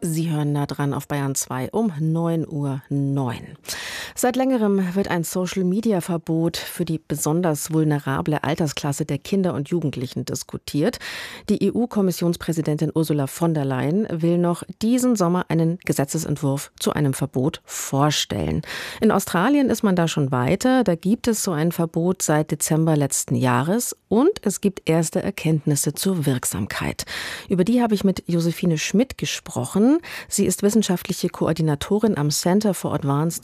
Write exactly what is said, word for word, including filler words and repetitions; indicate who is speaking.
Speaker 1: Sie hören nah dran auf Bayern zwei um neun Uhr neun. Seit längerem wird ein Social-Media-Verbot für die besonders vulnerable Altersklasse der Kinder und Jugendlichen diskutiert. Die E U-Kommissionspräsidentin Ursula von der Leyen will noch diesen Sommer einen Gesetzesentwurf zu einem Verbot vorstellen. In Australien ist man da schon weiter. Da gibt es so ein Verbot seit Dezember letzten Jahres und es gibt erste Erkenntnisse zur Wirksamkeit. Über die habe ich mit Josephine Schmidt gesprochen. Sie ist wissenschaftliche Koordinatorin am Center for Advanced